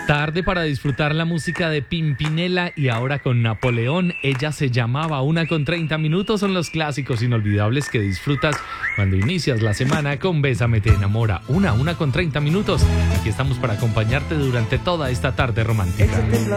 Tarde para disfrutar la música de Pimpinela y ahora con Napoleón. Ella se llamaba 1:30. Son los clásicos inolvidables que disfrutas cuando inicias la semana con Bésame te enamora. 1:30. Aquí estamos para acompañarte durante toda esta tarde romántica.